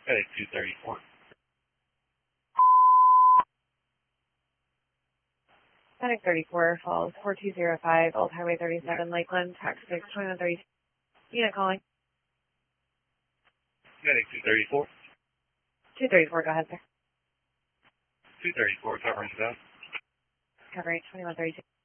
Medic 234. Medic 34 Falls 4205, Old Highway 37, Lakeland, Tax 6, 2132. Unit calling. Medic 234. 234, go ahead, sir. 234, covering south. Covering 2132.